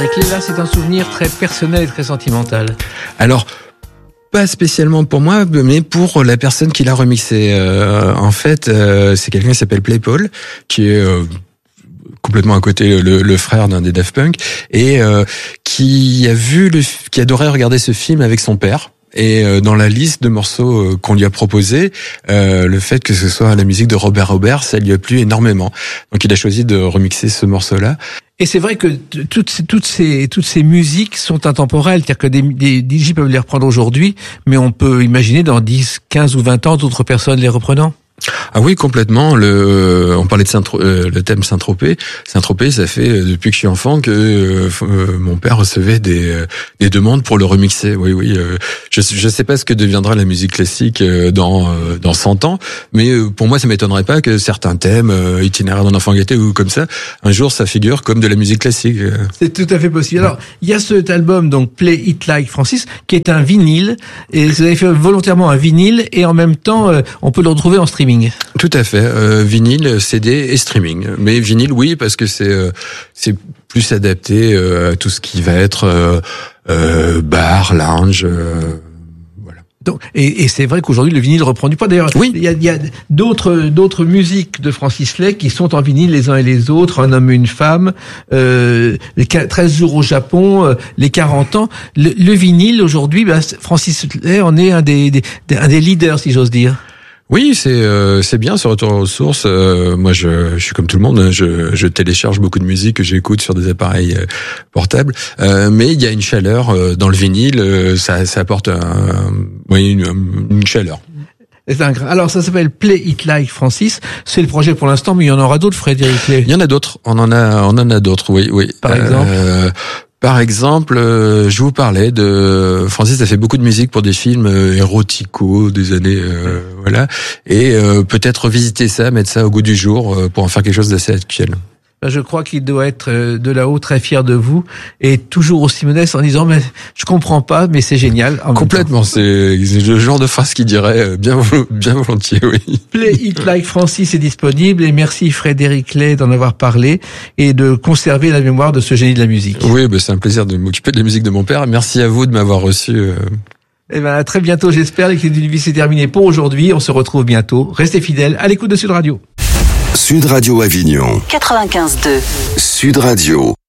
Là, c'est un souvenir très personnel et très sentimental. Alors, pas spécialement pour moi, mais pour la personne qui l'a remixé. En fait, c'est quelqu'un qui s'appelle Play Paul, qui est complètement à côté le frère d'un des Daft Punk, et qui adorait regarder ce film avec son père. Et dans la liste de morceaux qu'on lui a proposé, le fait que ce soit la musique de Robert, ça lui a plu énormément. Donc il a choisi de remixer ce morceau-là. Et c'est vrai que toutes ces musiques sont intemporelles, c'est-à-dire que des DJ peuvent les reprendre aujourd'hui, mais on peut imaginer dans 10, 15 ou 20 ans d'autres personnes les reprenant. Ah oui, complètement. On parlait de le thème Saint-Tropez. Saint-Tropez, ça fait depuis que je suis enfant que mon père recevait des demandes pour le remixer. Oui. Je sais pas ce que deviendra la musique classique dans 100 ans, mais pour moi, ça m'étonnerait pas que certains thèmes, itinéraire d'un enfant gâté ou comme ça, un jour, ça figure comme de la musique classique. C'est tout à fait possible. Alors, il y a cet album, donc Play It Like Francis, qui est un vinyle, et vous avez fait volontairement un vinyle, et en même temps, on peut le retrouver en streaming. Tout à fait, vinyle, CD et streaming. Mais vinyle, oui, parce que c'est plus adapté à tout ce qui va être bar, lounge. Voilà. Donc, et c'est vrai qu'aujourd'hui le vinyle reprend du poids. D'ailleurs, oui. il y a d'autres musiques de Francis Lay qui sont en vinyle les uns et les autres. Un homme et une femme, les 13 jours au Japon, les 40 ans. Le vinyle aujourd'hui, Francis Lay en est un des leaders, si j'ose dire. Oui, c'est bien ce retour aux sources. Moi, je suis comme tout le monde, hein, je télécharge beaucoup de musique que j'écoute sur des appareils portables, mais il y a une chaleur dans le vinyle, ça apporte une chaleur. Alors, ça s'appelle Play It Like Francis. C'est le projet pour l'instant, mais il y en aura d'autres, Frédéric Lay. Il y en a d'autres. On en a d'autres. Oui. Par exemple, je vous parlais de Francis a fait beaucoup de musique pour des films éroticaux des années voilà, et peut-être revisiter ça, mettre ça au goût du jour pour en faire quelque chose d'assez actuel. Je crois qu'il doit être de là-haut très fier de vous et toujours aussi modeste en disant mais je comprends pas mais c'est génial. Complètement, c'est le genre de phrase qu'il dirait bien volontiers, oui. Play It Like Francis est disponible et merci Frédéric Lay d'en avoir parlé et de conserver la mémoire de ce génie de la musique. Oui, c'est un plaisir de m'occuper de la musique de mon père. Merci à vous de m'avoir reçu. À très bientôt, j'espère. Les clés d'une vie, c'est terminé pour aujourd'hui. On se retrouve bientôt. Restez fidèles à l'écoute de Sud Radio. Sud Radio Avignon 95.2 Sud Radio.